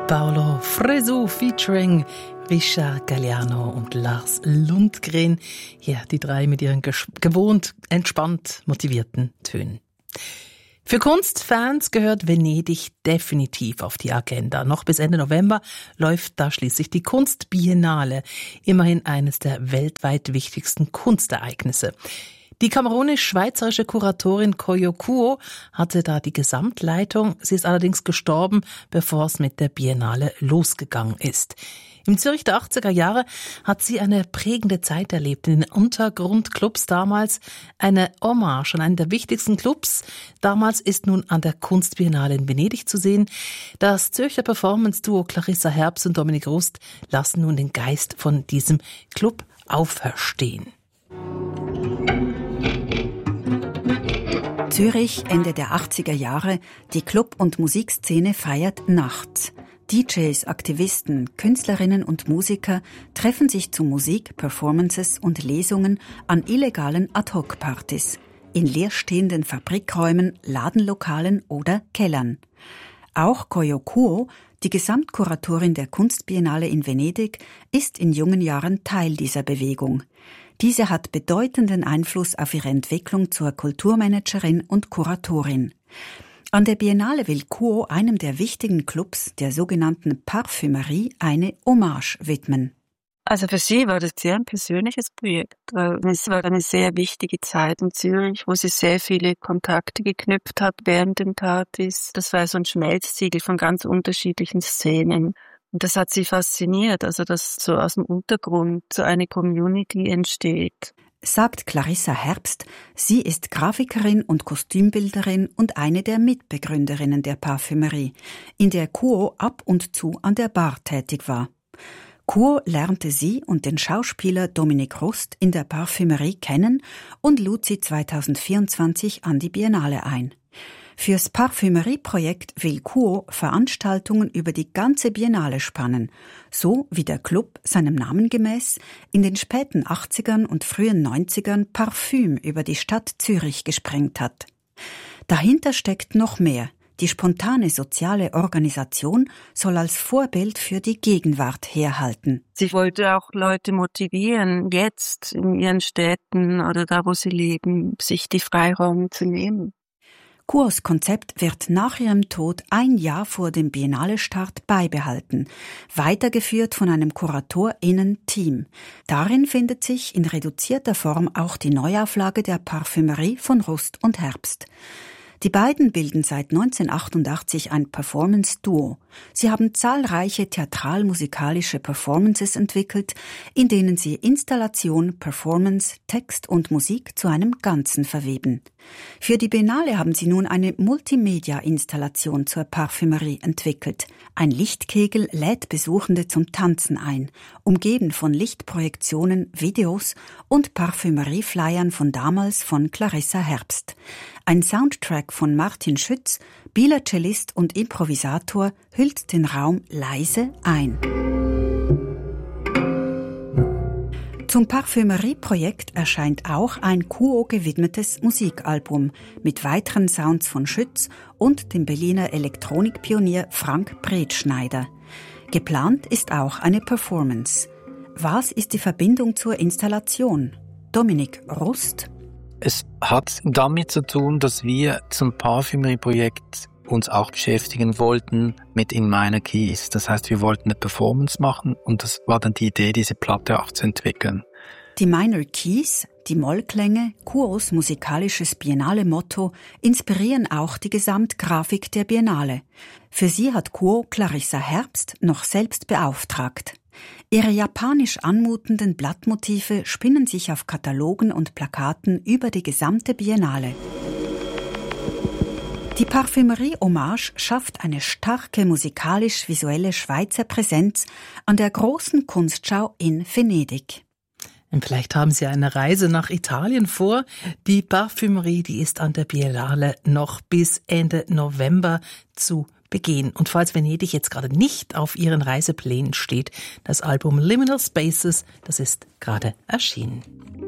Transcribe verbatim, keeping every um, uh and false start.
Paolo Fresu featuring Richard Galliano und Lars Lundgren. Ja, die drei mit ihren ges- gewohnt entspannt motivierten Tönen. Für Kunstfans gehört Venedig definitiv auf die Agenda. Noch bis Ende November läuft da schließlich die Kunstbiennale, immerhin eines der weltweit wichtigsten Kunstereignisse. Die kamerunisch-schweizerische Kuratorin Koyo Kuo hatte da die Gesamtleitung. Sie ist allerdings gestorben, bevor es mit der Biennale losgegangen ist. Im Zürich der achtziger Jahre hat sie eine prägende Zeit erlebt. In den Untergrundclubs damals eine Hommage an einen der wichtigsten Clubs. Damals ist nun an der Kunstbiennale in Venedig zu sehen. Das Zürcher Performance-Duo Clarissa Herbst und Dominik Rust lassen nun den Geist von diesem Club auferstehen. Zürich, Ende der achtziger Jahre, die Club- und Musikszene feiert nachts. D Js, Aktivisten, Künstlerinnen und Musiker treffen sich zu Musik, Performances und Lesungen an illegalen Ad-Hoc-Partys, in leerstehenden Fabrikräumen, Ladenlokalen oder Kellern. Auch Koyo Kuo, die Gesamtkuratorin der Kunstbiennale in Venedig, ist in jungen Jahren Teil dieser Bewegung. Diese hat bedeutenden Einfluss auf ihre Entwicklung zur Kulturmanagerin und Kuratorin. An der Biennale will Kuo einem der wichtigen Clubs, der sogenannten Parfümerie, eine Hommage widmen. Also für sie war das sehr ein persönliches Projekt, weil es war eine sehr wichtige Zeit in Zürich, wo sie sehr viele Kontakte geknüpft hat während den Partys. Das war so ein Schmelztiegel von ganz unterschiedlichen Szenen. Und das hat sie fasziniert, also dass so aus dem Untergrund so eine Community entsteht. Sagt Clarissa Herbst. Sie ist Grafikerin und Kostümbilderin und eine der Mitbegründerinnen der Parfümerie, in der Kuo ab und zu an der Bar tätig war. Kuo lernte sie und den Schauspieler Dominik Rust in der Parfümerie kennen und lud sie zweitausendvierundzwanzig an die Biennale ein. Fürs Parfümerie-Projekt will Kuo Veranstaltungen über die ganze Biennale spannen, so wie der Club seinem Namen gemäß in den späten achtzigern und frühen neunzigern Parfüm über die Stadt Zürich gesprengt hat. Dahinter steckt noch mehr. Die spontane soziale Organisation soll als Vorbild für die Gegenwart herhalten. Sie wollte auch Leute motivieren, jetzt in ihren Städten oder da, wo sie leben, sich die Freiräume zu nehmen. Kuos Konzept wird nach ihrem Tod ein Jahr vor dem Biennale-Start beibehalten, weitergeführt von einem KuratorInnen-Team. Darin findet sich in reduzierter Form auch die Neuauflage der Parfümerie von Rust und Herbst. Die beiden bilden seit neunzehnhundertachtundachtzig ein Performance-Duo. Sie haben zahlreiche theatral-musikalische Performances entwickelt, in denen sie Installation, Performance, Text und Musik zu einem Ganzen verweben. Für die Biennale haben sie nun eine Multimedia-Installation zur Parfümerie entwickelt. Ein Lichtkegel lädt Besuchende zum Tanzen ein, umgeben von Lichtprojektionen, Videos und Parfümerie-Flyern von damals von Clarissa Herbst. Ein Soundtrack von Martin Schütz, Bieler Cellist und Improvisator, hüllt den Raum leise ein. Zum Parfümerie-Projekt erscheint auch ein Kuo gewidmetes Musikalbum mit weiteren Sounds von Schütz und dem Berliner Elektronikpionier Frank Bretschneider. Geplant ist auch eine Performance. Was ist die Verbindung zur Installation? Dominik Rust? Es hat damit zu tun, dass wir zum Parfümerie-Projekt uns auch beschäftigen wollten mit In Minor Keys. Das heißt, wir wollten eine Performance machen und das war dann die Idee, diese Platte auch zu entwickeln. Die Minor Keys, die Mollklänge, Kuos musikalisches Biennale-Motto, inspirieren auch die Gesamtgrafik der Biennale. Für sie hat Kuo Clarissa Herbst noch selbst beauftragt. Ihre japanisch anmutenden Blattmotive spinnen sich auf Katalogen und Plakaten über die gesamte Biennale. Die Parfümerie-Hommage schafft eine starke musikalisch-visuelle Schweizer Präsenz an der großen Kunstschau in Venedig. Und vielleicht haben Sie eine Reise nach Italien vor. Die Parfümerie, die ist an der Biennale noch bis Ende November zu begehen. Und falls Venedig jetzt gerade nicht auf Ihren Reiseplänen steht, das Album Liminal Spaces, das ist gerade erschienen.